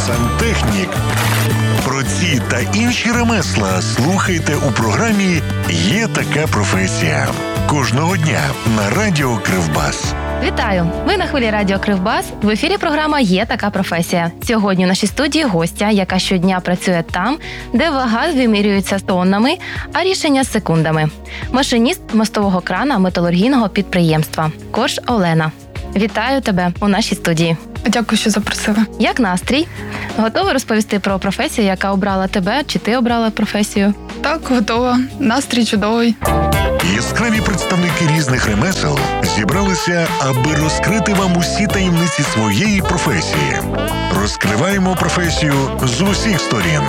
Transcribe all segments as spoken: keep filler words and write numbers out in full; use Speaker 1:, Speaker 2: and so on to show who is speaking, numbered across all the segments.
Speaker 1: сантехнік. Про ці та інші ремесла слухайте у програмі «Є така професія». Кожного дня на Радіо Кривбас.
Speaker 2: Вітаю! Ви на хвилі Радіо Кривбас. В ефірі програма «Є така професія». Сьогодні в нашій студії гостя, яка щодня працює там, де вага вимірюється тоннами, а рішення – секундами. Машиніст мостового крана металургійного підприємства. Корж Олена. Вітаю тебе у нашій студії.
Speaker 3: Дякую, що запросили.
Speaker 2: Як настрій? Готова розповісти про професію, яка обрала тебе? Чи ти обрала професію?
Speaker 3: Так, готова. Настрій чудовий.
Speaker 1: Яскраві представники різних ремесел зібралися, аби розкрити вам усі таємниці своєї професії. Розкриваємо професію з усіх сторін.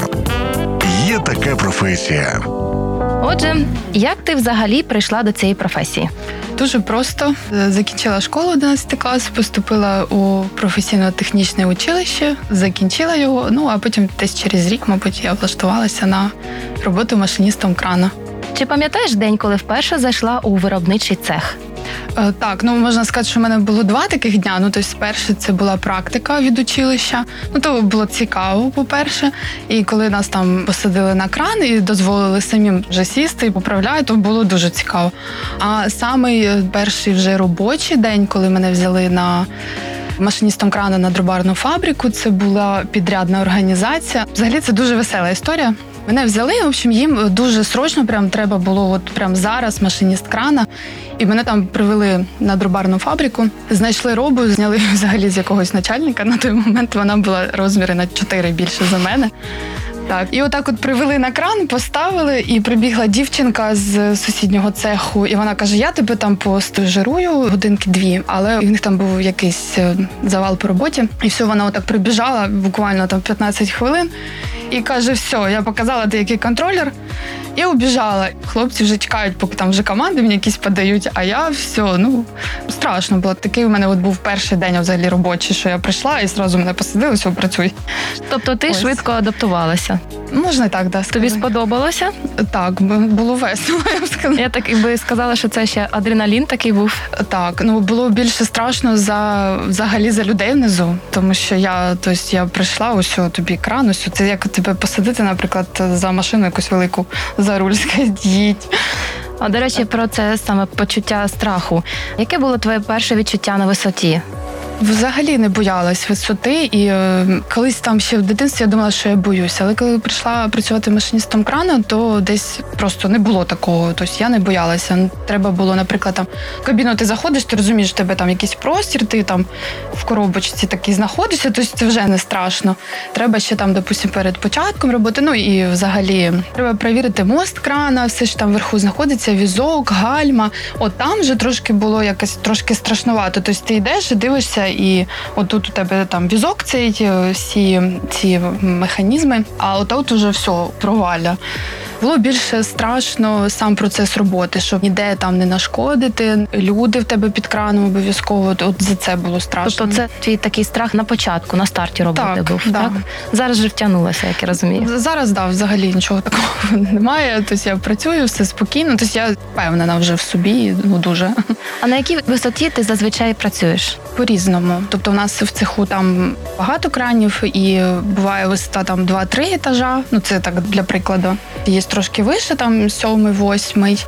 Speaker 1: Є така професія.
Speaker 2: Отже, як ти взагалі прийшла до цієї професії?
Speaker 3: Дуже просто. Закінчила школу одинадцятий клас, поступила у професійно-технічне училище, закінчила його, ну а потім десь через рік, мабуть, я влаштувалася на роботу машиністом крана.
Speaker 2: Чи пам'ятаєш день, коли вперше зайшла у виробничий цех?
Speaker 3: Так, ну можна сказати, що в мене було два таких дня. Ну, тобто, перше це була практика від училища. Ну, то було цікаво, по-перше. І коли нас там посадили на кран і дозволили самим вже сісти і поправляти, то було дуже цікаво. А самий перший вже робочий день, коли мене взяли на машиністом крана на дробарну фабрику, це була підрядна організація. Взагалі це дуже весела історія. Мене взяли, в общем, їм дуже срочно прям треба було от прям зараз машиніст крана. І мене там привели на дробарну фабрику, знайшли робу, зняли взагалі з якогось начальника. На той момент вона була розміри на чотири більше за мене. Так. І отак от привели на кран, поставили, і прибігла дівчинка з сусіднього цеху, і вона каже, я тебе там постажирую годинки дві, але в них там був якийсь завал по роботі. І все, вона отак прибіжала, буквально там п'ятнадцять хвилин, і каже, все, я показала деякий контролер, і убіжала. Хлопці вже чекають, поки там вже команди мені якісь подають, а я все, ну, страшно було. Такий у мене от був перший день взагалі робочий, що я прийшла і одразу мене посадили, все, працюй.
Speaker 2: Тобто ти Ось. швидко адаптувалася?
Speaker 3: Можна і так, да, сказати.
Speaker 2: Тобі сподобалося?
Speaker 3: Так, було весело, я б сказала.
Speaker 2: Я так би сказала, що це ще адреналін такий був.
Speaker 3: Так, ну було більше страшно за взагалі за людей внизу, тому що я, тобто я прийшла, ось тобі кран, ось це як тебе посадити, наприклад, за машину якусь велику, за руль, сказати, їдь.
Speaker 2: А, до речі, про це саме почуття страху. Яке було твоє перше відчуття на висоті?
Speaker 3: Взагалі не боялась висоти, і е, колись там ще в дитинстві я думала, що я боюся. Але коли прийшла працювати машиністом крана, то десь просто не було такого. Тобто я не боялася. Треба було, наприклад, там в кабіну ти заходиш, ти розумієш, що в тебе там якийсь простір, ти там в коробочці такий знаходишся, тобто це вже не страшно. Треба ще там, допустимо, перед початком роботи, ну і взагалі треба перевірити мост крана, все ж там вверху знаходиться, візок, гальма. От там вже трошки було якось трошки страшнувато. Тобто ти йдеш і дивишся, і отут у тебе там візок цей, всі ці механізми, а отут уже все, провалля. Було більше страшно сам процес роботи, щоб ніде там не нашкодити, люди в тебе під краном обов'язково, от за це було страшно.
Speaker 2: Тобто це твій такий страх на початку, на старті роботи
Speaker 3: так,
Speaker 2: був,
Speaker 3: да.
Speaker 2: так? Зараз вже втягнулася, як я розумію.
Speaker 3: Зараз, так, да, взагалі нічого такого немає, тобто я працюю, все спокійно, тобто я впевнена вже в собі, ну дуже.
Speaker 2: А на якій висоті ти зазвичай працюєш?
Speaker 3: По-різному. Тобто у нас в цеху там багато кранів і буває висота там два-три етажа, ну це так для прикладу. Є трошки вище, там сьомий, восьмий.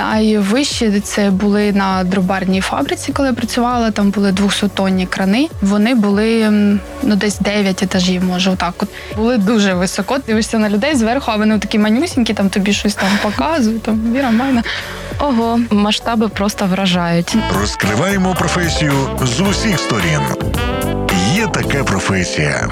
Speaker 3: Найвищі це були на дробарній фабриці, коли я працювала, там були двохсоттонні крани. Вони були, ну, десь дев'ять етажів, може, отак от. Були дуже високо, дивишся на людей зверху, а вони такі манюсінькі, там тобі щось там показують, там, Віра, Майна.
Speaker 2: Ого, масштаби просто вражають.
Speaker 1: Розкриваємо професію з усіх сторін. Є така професія.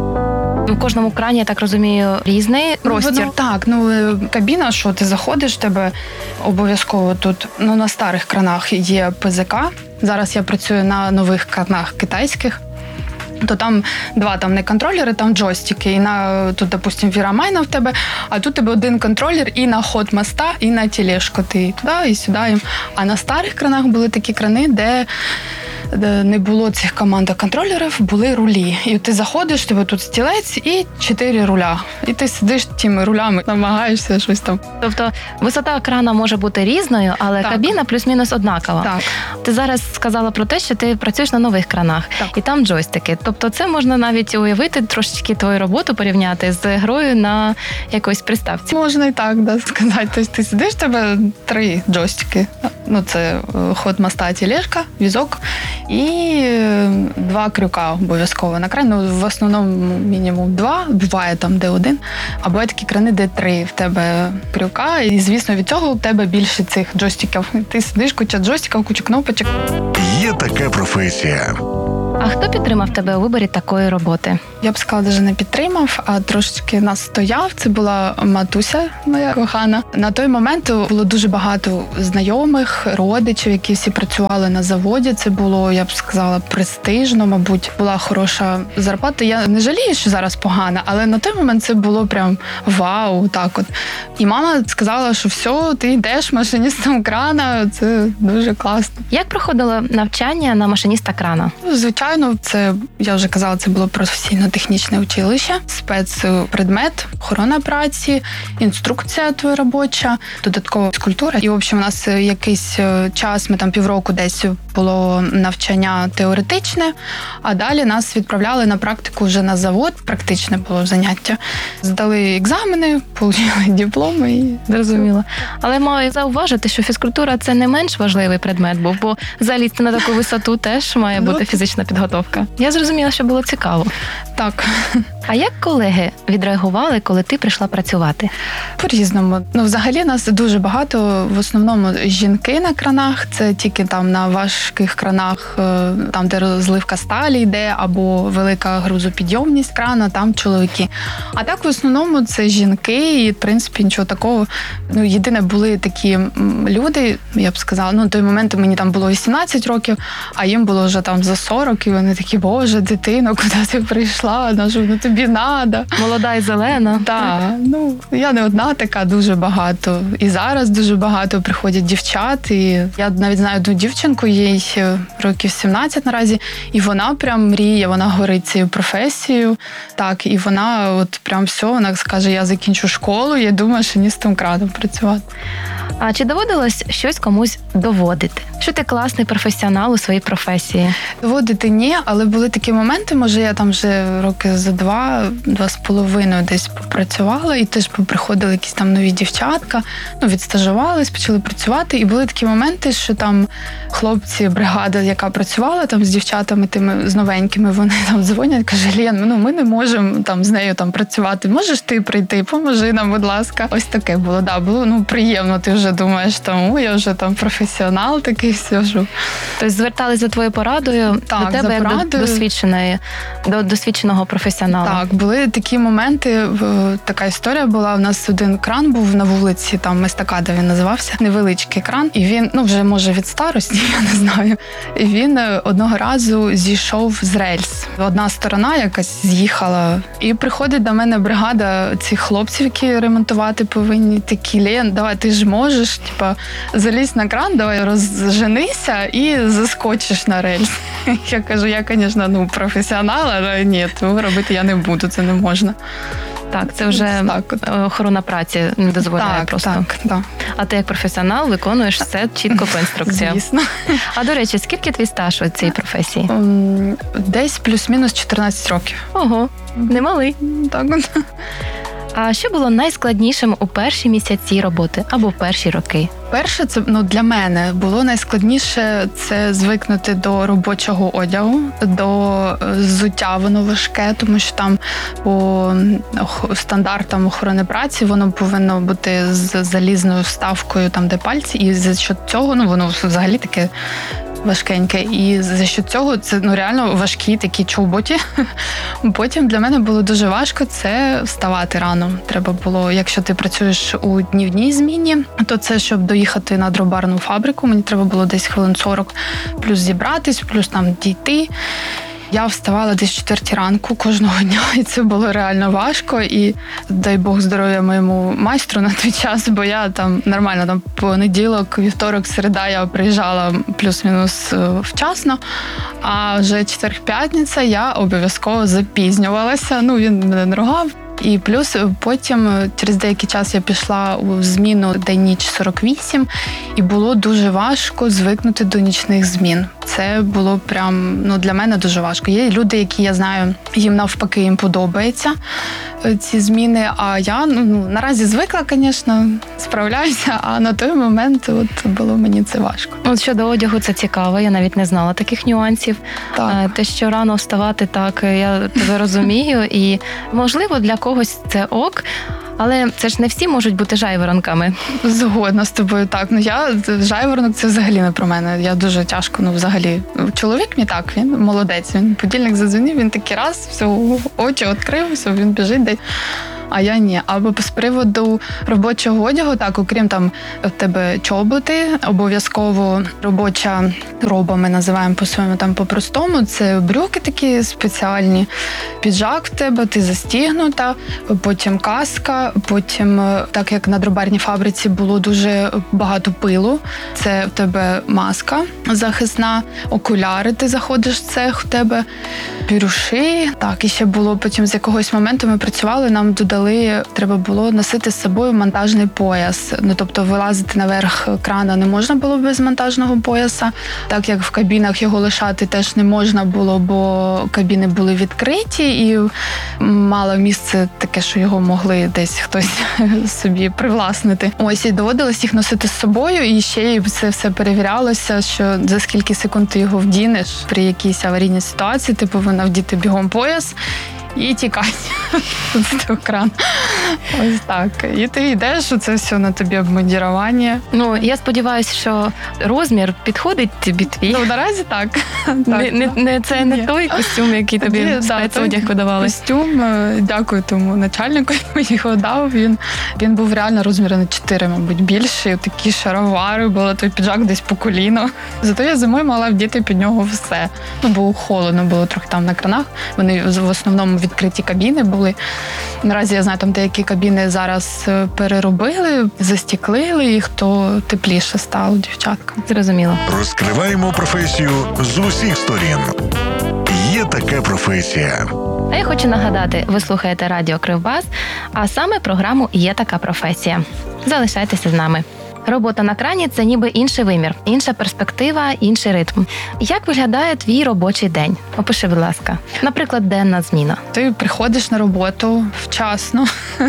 Speaker 2: У кожному крані, я так розумію, різний простір.
Speaker 3: Ну, так, ну кабіна, що ти заходиш, тебе обов'язково тут, ну на старих кранах є ПЗК. Зараз я працюю на нових кранах китайських. То там два там не контролери, там джойстики. І на тут, допустим, Вірамайна в тебе, а тут тебе один контролер і на ход моста, і на тележку. Ти туди, і сюди. А на старих кранах були такі крани, де де не було цих командоконтролерів, були рулі. І ти заходиш, тебе тут стілець і чотири руля. І ти сидиш тими рулями, намагаєшся щось там.
Speaker 2: Тобто висота крана може бути різною, але
Speaker 3: Так.
Speaker 2: кабіна плюс-мінус однакова.
Speaker 3: Так.
Speaker 2: Ти зараз сказала про те, що ти працюєш на нових кранах,
Speaker 3: Так.
Speaker 2: і там джойстики. Тобто це можна навіть уявити, трошечки твою роботу порівняти з грою на якоїсь приставці.
Speaker 3: Можна і так да, сказати. Тобто ти сидиш, в тебе три джойстики. Ну, це е, ход моста, тележка, візок і е, два крюка обов'язково на кран. Ну, в основному мінімум два, буває там де один, а буває такі крани, де три в тебе крюка. І, звісно, від цього у тебе більше цих джойстиків. Ти сидиш, куча джойстиків, куча кнопочок.
Speaker 1: Є така професія.
Speaker 2: А хто підтримав тебе у виборі такої роботи?
Speaker 3: Я б сказала, навіть не підтримав, а трошечки настояв. Це була матуся моя кохана. На той момент було дуже багато знайомих, родичів, які всі працювали на заводі. Це було, я б сказала, престижно, мабуть, була хороша зарплата. Я не жалію, що зараз погана, але на той момент це було прям вау, так от. І мама сказала, що все, ти йдеш машиністом крана, це дуже класно.
Speaker 2: Як проходило навчання на машиніста крана?
Speaker 3: Звичайно, це, я вже казала, це було професійно-технічне училище, спецпредмет, охорона праці, інструкція твоя робоча, додаткова фізкультура. І, в общем, у нас якийсь час, ми там півроку десь було навчання теоретичне, а далі нас відправляли на практику вже на завод, практичне було заняття. Здали екзамени, отримали дипломи і
Speaker 2: Зрозуміло. Але маю зауважити, що фізкультура – це не менш важливий предмет був, бо залізти на таку висоту теж має
Speaker 3: Ну,
Speaker 2: бути фізична підготовка. Я зрозуміла, що було цікаво.
Speaker 3: так.
Speaker 2: А як колеги відреагували, коли ти прийшла працювати?
Speaker 3: По-різному. Ну, взагалі нас дуже багато, в основному жінки на кранах, це тільки там на важких кранах, е, там, де розливка сталі йде, або велика грузопідйомність крана, там чоловіки. А так, в основному, це жінки, і, в принципі, нічого такого. Ну, єдине, були такі м, люди, я б сказала, ну, на той момент мені там було вісімнадцять років, а їм було вже там за сорок, і вони такі, боже, дитино, куди ти прийшла? Ну, що, ну тобі надо.
Speaker 2: Молода і зелена.
Speaker 3: Так, ну я не одна така, дуже багато. І зараз дуже багато приходять дівчат. І я навіть знаю одну дівчинку, їй років сімнадцять наразі, і вона прям мріє, вона горить цією професією. Так, і вона от прям все, вона скаже, я закінчу школу, я думаю, машиністом крану працювати.
Speaker 2: А чи доводилось щось комусь доводити? Що ти класний професіонал у своїй професії?
Speaker 3: Доводити ні, але були такі моменти, може я там вже роки за два, два з половиною десь попрацювала, і теж приходили якісь там нові дівчатка, ну, відстажувались, почали працювати, і були такі моменти, що там хлопці, бригада, яка працювала там з дівчатами тими, з новенькими, вони там дзвонять, каже, Лєн, ну ми не можемо там з нею там працювати, можеш ти прийти, поможи нам, будь ласка. Ось таке було, да, було, ну, приємно, ти вже думаєш, там, о, я вже там професіонал такий, все ж.
Speaker 2: Тобто звертались за твоєю порадою
Speaker 3: Так,
Speaker 2: до тебе
Speaker 3: за
Speaker 2: як до
Speaker 3: порадою.
Speaker 2: досвідченої, до досвідченого професіонала?
Speaker 3: Так, були такі моменти, в- така історія була, у нас один кран був на вулиці, там естакада він називався, невеличкий кран, і він, ну вже може від старості, я не знаю, і він е, одного разу зійшов з рельс. Одна сторона якась з'їхала, і приходить до мене бригада цих хлопців, які ремонтувати повинні, такі, Лен, давай, ти ж можеш, типа, залізь на кран, давай розженися і заскочиш на рельс. Я кажу, я, звісно, ну, професіонал, але ні, того робити я не буду, це не можна.
Speaker 2: Так, це вже
Speaker 3: Так от.
Speaker 2: охорона праці не дозволяє
Speaker 3: Так,
Speaker 2: просто.
Speaker 3: так, так.
Speaker 2: А ти як професіонал виконуєш все чітко по інструкціям.
Speaker 3: Звісно.
Speaker 2: А до речі, скільки твій стаж у цій професії?
Speaker 3: М, Десь плюс-мінус чотирнадцять років.
Speaker 2: Ого, немалий.
Speaker 3: Так от.
Speaker 2: А що було найскладнішим у перші місяці роботи або в перші роки?
Speaker 3: Перше, це ну для мене було найскладніше це звикнути до робочого одягу, до е, взуття, воно важке, тому що там по ох- стандартам охорони праці воно повинно бути з залізною вставкою, там де пальці, і за що цього ну воно взагалі таке. Важкеньке. І за що цього це ну реально важкі такі чоботі. Потім для мене було дуже важко це вставати рано. Треба було, якщо ти працюєш у днівній зміні, то це щоб доїхати на дробарну фабрику. Мені треба було десь хвилин сорок плюс зібратись, плюс там дійти. Я вставала десь в четвертій ранку кожного дня, і це було реально важко. І дай Бог здоров'я моєму майстру на той час, бо я там нормально, там понеділок, вівторок, середа я приїжджала плюс-мінус вчасно, а вже четвер-п'ятниця я обов'язково запізнювалася. Ну, він мене не ругав. І плюс потім через деякий час я пішла у зміну день-ніч сорок вісім, і було дуже важко звикнути до нічних змін. Це було прям, ну, для мене дуже важко. Є люди, які, я знаю, їм навпаки їм подобається ці зміни, а я, ну, наразі звикла, звісно, справляюся, а на той момент от було мені це важко.
Speaker 2: От щодо одягу, це цікаво, я навіть не знала таких нюансів.
Speaker 3: Так.
Speaker 2: Те, що рано вставати, так, я тебе розумію, і, можливо, для когось це ок, але це ж не всі можуть бути жайворонками.
Speaker 3: Згодна з тобою, так. Ну, я, жайворонок, це взагалі не про мене. Я дуже тяжко, ну, взагалі. Чоловік мій так, він молодець. Він будильник задзвонив, він такий раз, все, очі відкрив, все, він біжить десь. А я ні. Або з приводу робочого одягу, так, окрім там в тебе чоботи, обов'язково робоча роба, ми називаємо по-своєму там по-простому, це брюки такі спеціальні, піджак в тебе, ти застігнута, потім каска, потім, так як на дробарній фабриці було дуже багато пилу, це в тебе маска захисна, окуляри, ти заходиш в цех, в тебе піруші, так, і ще було потім з якогось моменту ми працювали, нам додали, треба було носити з собою монтажний пояс. Ну, тобто вилазити наверх крана не можна було без монтажного пояса, так як в кабінах його лишати теж не можна було, бо кабіни були відкриті і мало місце таке, що його могли десь хтось собі привласнити. Ось, і доводилось їх носити з собою, і ще й це все перевірялося, що за скільки секунд ти його вдінеш при якійсь аварійній ситуації, ти повинна вдіти бігом пояс і тікати з того крану. Ось так. І ти йдеш, це все на тобі обмундірування.
Speaker 2: Ну, я сподіваюся, що розмір підходить тобі твій.
Speaker 3: Ну, наразі так.
Speaker 2: так. Не, не, не, це не Ні. той костюм, який тобі Ні, спецодяг видавали?
Speaker 3: Костюм, дякую тому начальнику, який його дав. Він, він був реально розміру на чотири, мабуть, більший. Такі шаровари, було той піджак десь по коліно. Зато я зимою мала вдіти під нього все. Ну, було холодно, було трохи там на кранах. Вони в основному відкриті кабіни були. Наразі, я знаю, там деякі кабіни зараз переробили, застіклили їх, то тепліше стало дівчаткам.
Speaker 2: Зрозуміло.
Speaker 1: Розкриваємо професію з усіх сторін. Є така професія.
Speaker 2: А я хочу нагадати, ви слухаєте радіо Кривбас, а саме програму «Є така професія». Залишайтеся з нами. Робота на крані – це ніби інший вимір, інша перспектива, інший ритм. Як виглядає твій робочий день? Опиши, будь ласка. Наприклад, денна зміна.
Speaker 3: Ти приходиш на роботу вчасно,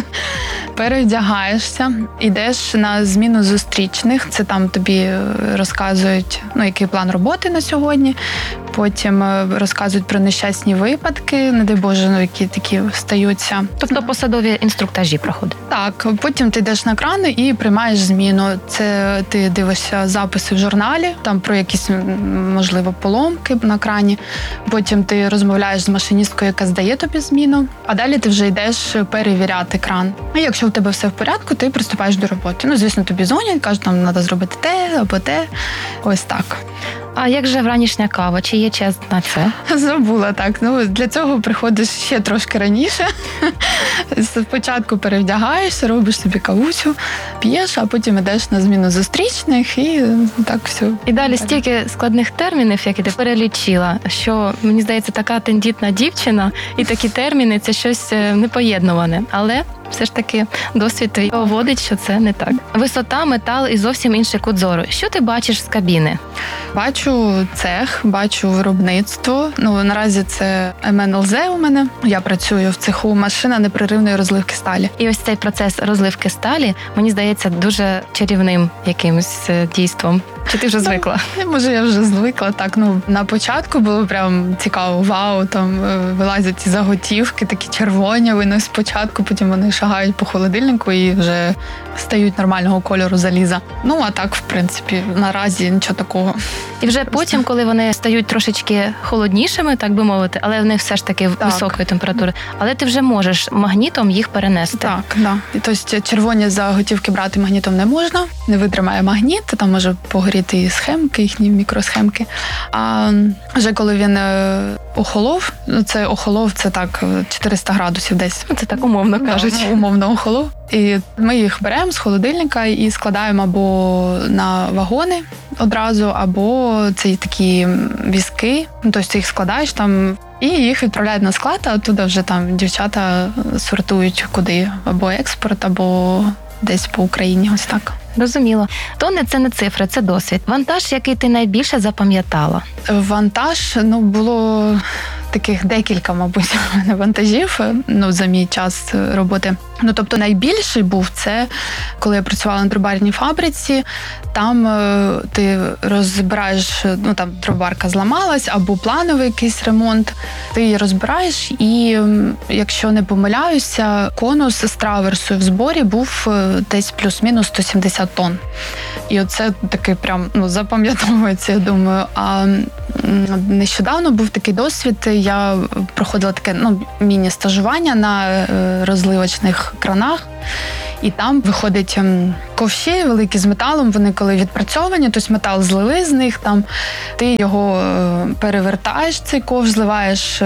Speaker 3: перевдягаєшся, йдеш на зміну зустрічних. Це там тобі розказують, ну, який план роботи на сьогодні. Потім розказують про нещасні випадки, не дай Боже, ну, які такі стаються.
Speaker 2: Тобто посадові інструктажі проходять?
Speaker 3: Так, потім ти йдеш на крани і приймаєш зміну. Це ти дивишся записи в журналі, там про якісь, можливо, поломки на крані. Потім ти розмовляєш з машиністкою, яка здає тобі зміну, а далі ти вже йдеш перевіряти кран. І якщо в тебе все в порядку, ти приступаєш до роботи. Ну, звісно, тобі дзвонять, кажуть, там треба зробити те або те. Ось так.
Speaker 2: А як же вранішня кава? Чи є час на це?
Speaker 3: Забула, так. Ну, для цього приходиш ще трошки раніше. Спочатку перевдягаєшся, робиш собі кавусю, п'єш, а потім йдеш на зміну зустрічних і так все.
Speaker 2: І далі стільки складних термінів, які ти перелічила, що, мені здається, така тендітна дівчина і такі терміни – це щось непоєднуване. Але все ж таки досвід доводить, що це не так. Висота, метал і зовсім інший кут зору. Що ти бачиш з кабіни?
Speaker 3: Бачу цех, бачу виробництво. Ну, наразі це ем ен ел зет у мене. Я працюю в цеху машина непреривної розливки сталі.
Speaker 2: І ось цей процес розливки сталі, мені здається, дуже чарівним якимось дійством. Чи ти вже звикла?
Speaker 3: Ну, може, я вже звикла. Так, ну, на початку було прям цікаво. Вау, там вилазять ці заготівки, такі червоні, вони спочатку, потім вони шагають по холодильнику і вже стають нормального кольору заліза. Ну, а так, в принципі, наразі нічого такого.
Speaker 2: І вже потім, коли вони стають трошечки холоднішими, так би мовити, але вони все ж таки так. високої температури, але ти вже можеш магнітом їх перенести.
Speaker 3: Так, да. І тобто червоні заготівки брати магнітом не можна, не витримає магніт, там може погоріти згоріти і схемки, їхні мікросхемки. А вже коли він охолов, це охолов, це так чотириста градусів десь.
Speaker 2: Це так умовно кажуть.
Speaker 3: Да, умовно охолов. І ми їх беремо з холодильника і складаємо або на вагони одразу, або це такі візки, ну, тобто ти їх складаєш там, і їх відправляють на склад, а оттуда вже там дівчата сортують куди, або експорт, або десь по Україні, ось так.
Speaker 2: Розуміло. Тони – це не цифри, це досвід. Вантаж, який ти найбільше запам'ятала?
Speaker 3: Вантаж, ну, було таких декілька, мабуть, в мене вантажів, ну, за мій час роботи. Ну, тобто найбільший був це, коли я працювала на дробарній фабриці, там е, ти розбираєш, ну, там дробарка зламалась, або плановий якийсь ремонт, ти її розбираєш, і, якщо не помиляюся, конус з траверсою в зборі був десь плюс-мінус сто сімдесят тонн. І оце таки прям, ну, запам'ятовується, я думаю. А нещодавно був такий досвід, я проходила таке, ну, міні-стажування на розливочних кранах, і там виходять ковші великі з металом, вони коли відпрацьовані, тобто метал злили з них, там ти його перевертаєш, цей ковш, зливаєш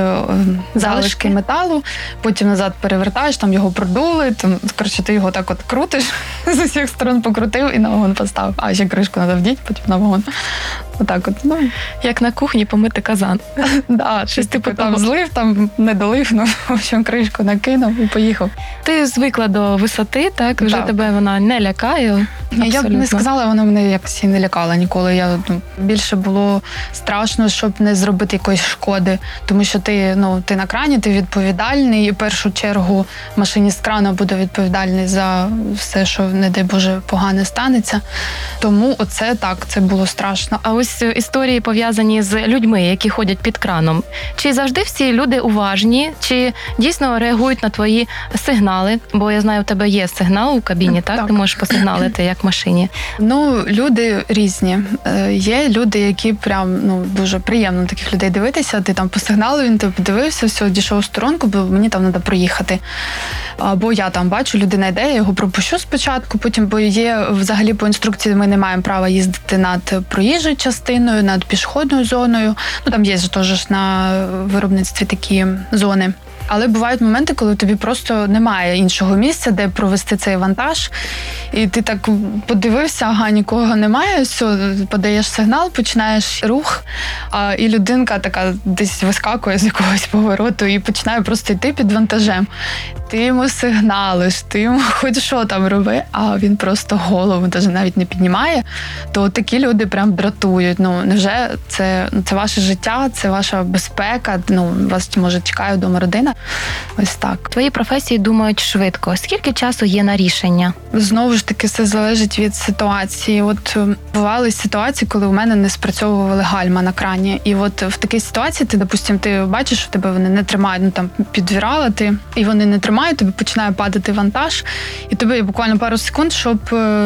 Speaker 3: залишки металу, потім назад перевертаєш, там його продули, там, коротше, ти його так от крутиш, з усіх сторон покрутив і на вагон поставив. А ще кришку треба вдіть, потім на вагон. Отак от, ну.
Speaker 2: Як на кухні помити казан.
Speaker 3: Да, щось типу там злив, там не долив, ну, в общем, кришку накинув і поїхав.
Speaker 2: Ти звикла до висоти, так? Вже
Speaker 3: так.
Speaker 2: Тебе вона не лякає?
Speaker 3: Абсолютно. Я б не сказала, вона мене якось і не лякала ніколи. Я, ну, більше було страшно, щоб не зробити якоїсь шкоди. Тому що ти, ну, ти на крані, ти відповідальний, і в першу чергу машиніст крана буде відповідальний за все, що, не дай Боже, погане станеться. Тому оце так, це було страшно.
Speaker 2: А ось історії пов'язані з людьми, які ходять під краном. Чи завжди всі люди уважні? Чи дійсно реагують на твої сигнали? Бо я знаю, у тебе є сигнал у кабіні, так?
Speaker 3: Так.
Speaker 2: Ти можеш посигналити, як в машині.
Speaker 3: Ну, люди різні. Е, є люди, які прям, ну, дуже приємно таких людей дивитися. Ти там посигналив, він тебе подивився, все, дійшов у сторонку, бо мені там треба проїхати. Або я там бачу, людина йде, я його пропущу спочатку, потім, бо є взагалі по інструкції, ми не маємо права їздити над проїжджою частиною, над пішохідною зоною. Ну, там є ж теж на виробництві такі зони. Але бувають моменти, коли тобі просто немає іншого місця, де провести цей вантаж. І ти так подивився, ага, нікого немає, все, подаєш сигнал, починаєш рух, а, і людинка така десь вискакує з якогось повороту і починає просто йти під вантажем. Ти йому сигналиш, ти йому хоч що там роби, а він просто голову навіть не піднімає. То такі люди прям дратують. Ну, невже це, це ваше життя, це ваша безпека, ну, вас, може, чекає вдома родина. Ось так.
Speaker 2: Твої професії думають швидко. Скільки часу є на рішення?
Speaker 3: Знову ж таки, все залежить від ситуації. От бували ситуації, коли у мене не спрацьовували гальма на крані. І от в такій ситуації ти, допустим, ти бачиш, що тебе вони не тримають, ну там підвірала ти, і вони не тримають, тобі починає падати вантаж, і тобі є буквально пару секунд, щоб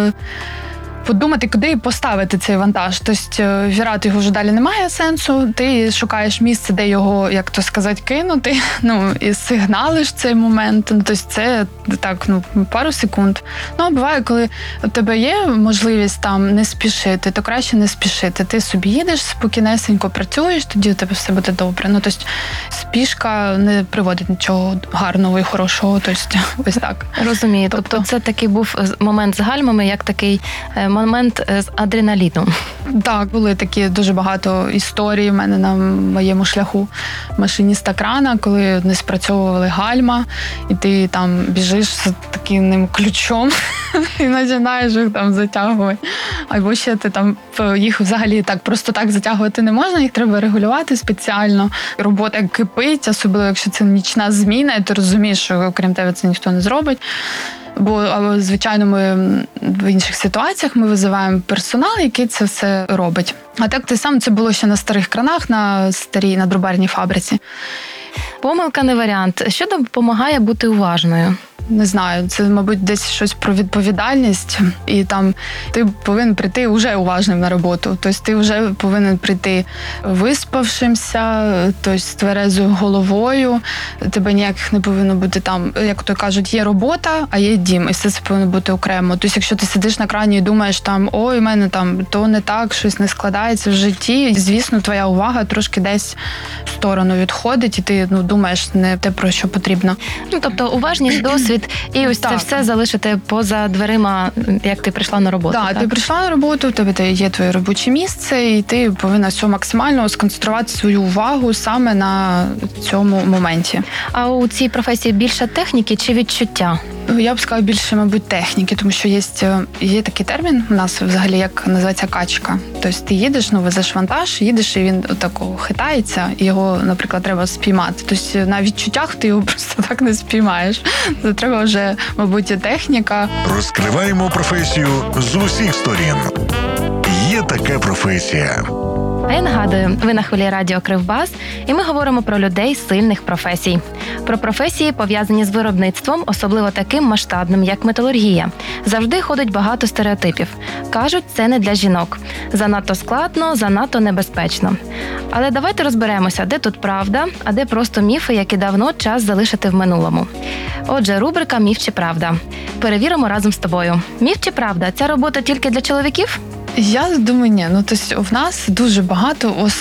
Speaker 3: подумати, куди поставити цей вантаж. Тобто вірати його вже далі немає сенсу, ти шукаєш місце, де його, як то сказати, кинути, ну, і сигналиш цей момент. Ну, тобто це так, ну, пару секунд. Ну, а буває, коли у тебе є можливість там не спішити, то краще не спішити. Ти собі їдеш, спокійнесенько працюєш, тоді у тебе все буде добре. Ну, тобто спішка не приводить нічого гарного і хорошого. Тобто ось так.
Speaker 2: Розумію. Тобто, тобто це такий був момент з гальмами, як такий момент з адреналіном.
Speaker 3: Так, були такі дуже багато історій в мене на моєму шляху машиніста крана, коли не спрацьовували гальма, і ти там біжиш з таким ключом і починаєш їх там затягувати. Або ще ти там, їх взагалі так просто так затягувати не можна, їх треба регулювати спеціально. Робота кипить, особливо якщо це нічна зміна, і ти розумієш, що окрім тебе це ніхто не зробить. Бо, звичайно, ми в інших ситуаціях ми визиваємо персонал, який це все робить. А так те саме це було ще на старих кранах, на старій, на дробарній фабриці.
Speaker 2: Помилка не варіант. Що допомагає бути уважною?
Speaker 3: Не знаю, це, мабуть, десь щось про відповідальність, і там ти повинен прийти вже уважним на роботу. Тобто ти вже повинен прийти виспавшимся, тобто з тверезою головою. Тебе ніяких не повинно бути там, як то кажуть, є робота, а є дім, і все це повинно бути окремо. Тобто якщо ти сидиш на крані і думаєш там, ой, у мене там то не так, щось не складається в житті, звісно, твоя увага трошки десь в сторону відходить, і ти ну, думаєш не те, про що потрібно.
Speaker 2: Ну, тобто уважність, досвід, і ось
Speaker 3: Так.
Speaker 2: це все залишити поза дверима, як ти прийшла на роботу.
Speaker 3: Да,
Speaker 2: так,
Speaker 3: ти прийшла на роботу, в тебе є твоє робоче місце, і ти повинна все максимально сконцентрувати свою увагу саме на цьому моменті.
Speaker 2: А у цій професії більше техніки чи відчуття?
Speaker 3: Я б сказала більше, мабуть, техніки, тому що є, є такий термін у нас взагалі, як називається качка. Тобто ти їдеш, ну везеш вантаж, їдеш, і він отако хитається, і його, наприклад, треба спіймати. Тобто на відчуттях ти його просто так не спіймаєш. Це треба вже, мабуть, техніка.
Speaker 1: Розкриваємо професію з усіх сторін. Є така професія.
Speaker 2: А я нагадую, ви на хвилі радіо Кривбас, і ми говоримо про людей сильних професій. Про професії, пов'язані з виробництвом, особливо таким масштабним, як металургія. Завжди ходить багато стереотипів. Кажуть, це не для жінок. Занадто складно, занадто небезпечно. Але давайте розберемося, де тут правда, а де просто міфи, які давно час залишити в минулому. Отже, рубрика «Міф чи правда». Перевіримо разом з тобою. Міф чи правда? Ця робота тільки для чоловіків?
Speaker 3: Я думаю, ні. Ну, тобто в нас дуже багато